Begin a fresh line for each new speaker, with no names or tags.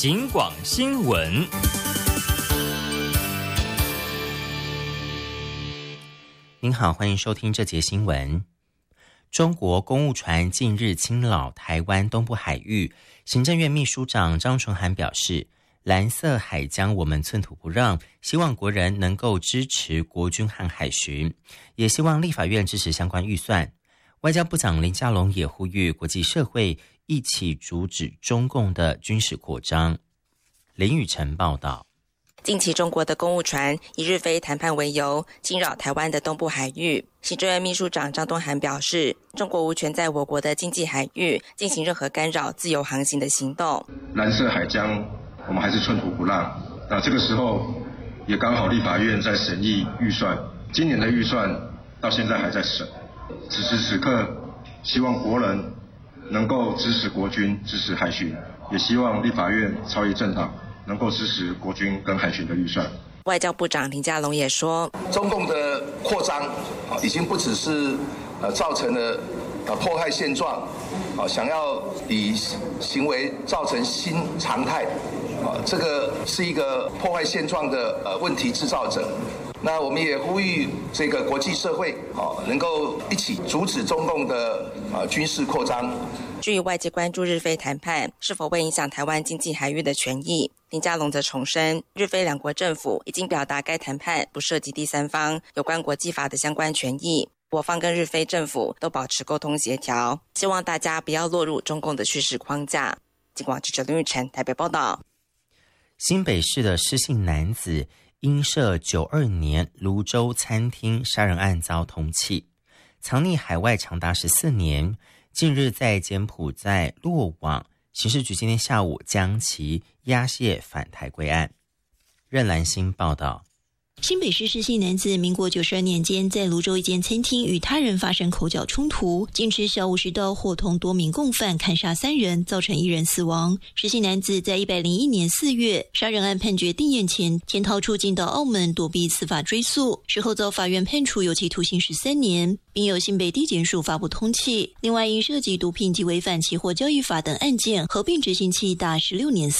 警广新闻。您好，欢迎收听这节新闻。中国公务船近日侵扰台湾东部海域，行政院秘书长张纯涵表示，蓝色海疆我们寸土不让，希望国人能够支持国军和海巡，也希望立法院支持相关预算。外交部长林佳龙也呼吁国际社会一起阻止中共的军事扩张。林宇晨报道。
近期中国的公务船以日菲谈判为由侵扰台湾的东部海域，行政院秘书长张敦涵表示，中国无权在我国的经济海域进行任何干扰自由航行的行动。
蓝色海疆我们还是寸土不让，那这个时候也刚好立法院在审议预算，今年的预算到现在还在审。此时此刻，希望国人能够支持国军，支持海巡，也希望立法院朝野政党能够支持国军跟海巡的预算。
外交部长林佳龙也说，
中共的扩张已经不只是造成了迫害现状，想要以行为造成新常态，这个是一个破坏现状的问题制造者。那我们也呼吁这个国际社会能够一起阻止中共的军事扩张。
至于外界关注日菲谈判是否会影响台湾经济海域的权益，林佳龙则重申，日菲两国政府已经表达该谈判不涉及第三方有关国际法的相关权益，我方跟日菲政府都保持沟通协调，希望大家不要落入中共的叙事框架。警广记者林玉成台北报道。
新北市的施姓男子因涉92年泸州餐厅杀人案遭通缉，藏匿海外长达14年，近日在柬埔寨落网，刑事局今天下午将其押解返台归案。任兰心报道。
新北市施姓男子民国92年间在泸州一间餐厅与他人发生口角冲突，经持小武士刀伙同多名共犯砍杀3人，造成1人死亡。施姓男子在101年4月杀人案判决定谳前潜逃出境到澳门躲避司法追诉，事后遭法院判处有期徒刑13年，并由新北地检署发布通缉。另外因涉及毒品及违反期货交易法等案件合并执行期达16年。